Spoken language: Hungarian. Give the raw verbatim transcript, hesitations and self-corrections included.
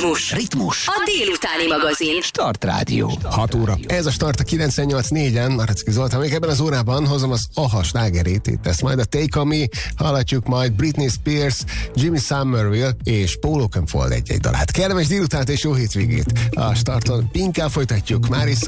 Ritmus. Ritmus. A délutáni magazin. Start Rádió. hat óra. Ez a Start a kilencvennyolc négyen. Maracki Zoltán. Még ebben az órában hozom az Aha slágerét. Itt ezt majd a Take On Me, hallhatjuk majd Britney Spears, Jimmy Somerville és Paul Oakenfold egy-egy dalát. Kellemes délutánt és jó hétvégét. A Starton Pinkkel folytatjuk. Már is